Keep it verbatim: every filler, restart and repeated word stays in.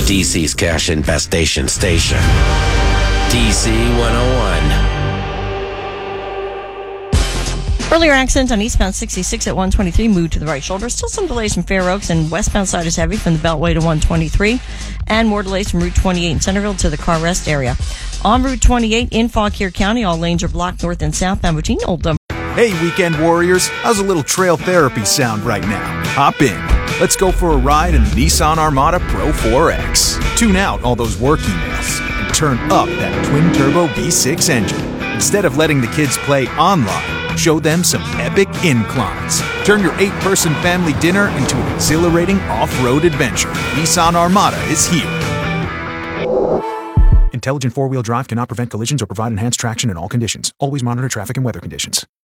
D C's cash infestation station. D C one oh one. Earlier accident on eastbound sixty-six at one twenty-three, moved to the right shoulder. Still some delays from Fair Oaks, and westbound side is heavy from the Beltway to one twenty-three. And more delays from Route twenty-eight in Centerville to the car rest area. On Route twenty-eight in Fauquier County, all lanes are blocked north and southbound between Oldham. Hey, weekend warriors. How's a little trail therapy sound right now? Hop in. Let's go for a ride in the Nissan Armada Pro four X. Tune out all those work emails and turn up that twin-turbo V six engine. Instead of letting the kids play online, show them some epic inclines. Turn your eight-person family dinner into an exhilarating off-road adventure. Nissan Armada is here. Intelligent four-wheel drive cannot prevent collisions or provide enhanced traction in all conditions. Always monitor traffic and weather conditions.